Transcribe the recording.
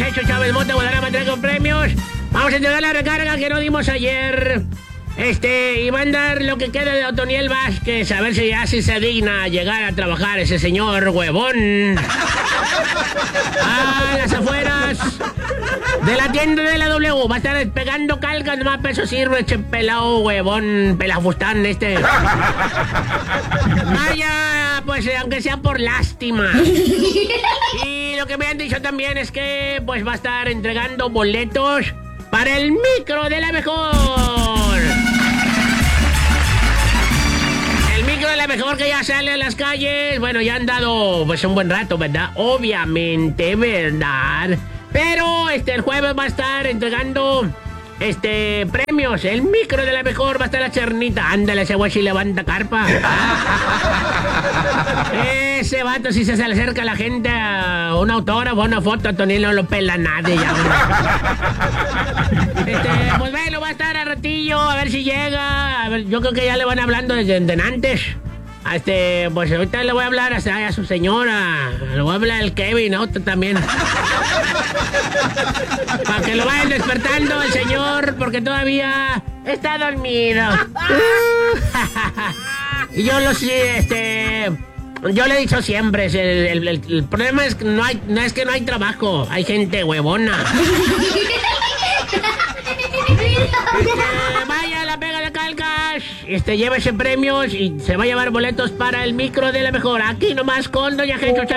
Gencho Chávez Mota, Guadalajara, entrega con premios. Vamos a entregar la recarga que no dimos ayer. Y va a andar lo que queda de Otoniel Vázquez, a ver si ya se digna llegar a trabajar ese señor huevón. A las afueras de la tienda de la W. Va a estar pegando calcas, más peso sirve, pelado huevón, pelafustán Vaya, pues aunque sea por lástima. Y lo que me han dicho también es que pues va a estar entregando boletos para el micro de la mejor. El micro de la mejor que ya sale a las calles. Bueno, ya han dado pues un buen rato, ¿verdad? Obviamente, ¿verdad? Pero el jueves va a estar entregando premios. El micro de la mejor va a estar la chernita. Ándale, ese güey si levanta carpa. Ese vato si se le acerca a la gente a una autógrafo, una foto, a Tony no lo pela nadie ya. Pues bueno, va a estar a ratillo, a ver si llega. A ver, yo creo que ya le van hablando desde antes. Pues ahorita le voy a hablar a su señora. Le voy a hablar al Kevin, otro también. Para que lo vayan despertando el señor, porque todavía está dormido. Y yo yo le he dicho siempre, el problema es que no hay trabajo, hay gente huevona. Vaya a la pega de calcas, llévese premios y se va a llevar boletos para el micro de la mejor. Aquí nomás con Doña Gencho Chávez.